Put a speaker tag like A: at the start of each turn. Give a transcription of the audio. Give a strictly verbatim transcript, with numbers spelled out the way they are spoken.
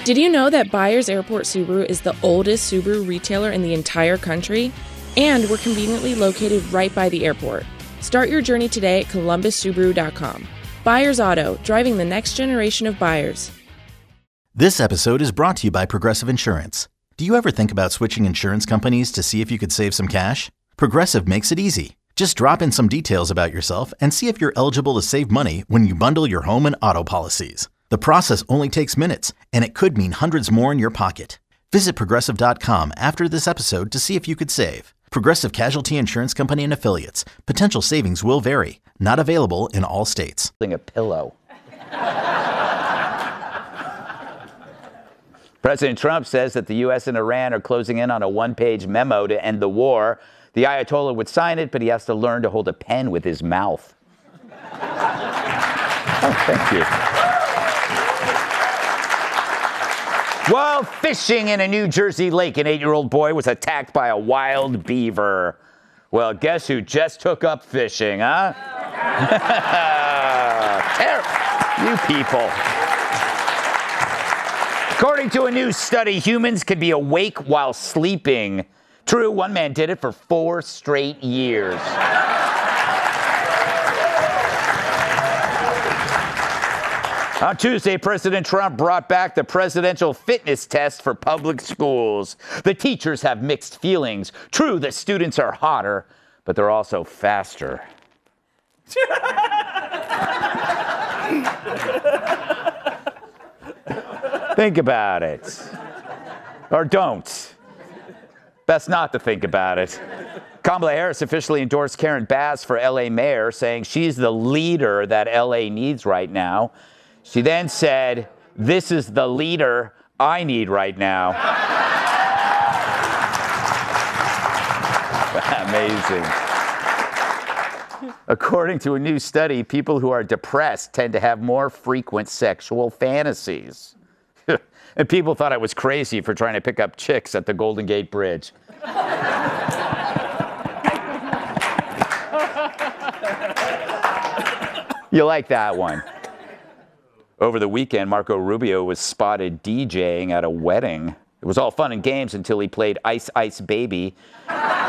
A: Did you know that Byers Airport Subaru is the oldest Subaru retailer in the entire country? And we're conveniently located right by the airport. Start your journey today at columbus subaru dot com. Byers Auto, driving the next generation of buyers.
B: This episode is brought to you by Progressive Insurance. Do you ever think about switching insurance companies to see if you could save some cash? Progressive makes it easy. Just drop in some details about yourself and see if you're eligible to save money when you bundle your home and auto policies. The process only takes minutes, and it could mean hundreds more in your pocket. Visit Progressive dot com after this episode to see if you could save. Progressive Casualty Insurance Company and Affiliates. Potential savings will vary. Not available in all states.
C: A pillow. President Trump says that the U S and Iran are closing in on a one-page memo to end the war. The Ayatollah would sign it, but he has to learn to hold a pen with his mouth. Oh, thank you. While fishing in a New Jersey lake, an eight-year-old boy was attacked by a wild beaver. Well, guess who just took up fishing, huh? You people. According to a new study, humans can be awake while sleeping. True, one man did it for four straight years. On Tuesday, President Trump brought back the presidential fitness test for public schools. The teachers have mixed feelings. True, the students are hotter, but they're also faster. Think about it. Or don't. Best not to think about it. Kamala Harris officially endorsed Karen Bass for L A mayor, saying she's the leader that L A needs right now. She then said, "This is the leader I need right now." Amazing. According to a new study, people who are depressed tend to have more frequent sexual fantasies. And people thought I was crazy for trying to pick up chicks at the Golden Gate Bridge. You like that one? Over the weekend, Marco Rubio was spotted DJing at a wedding. It was all fun and games until he played Ice Ice Baby.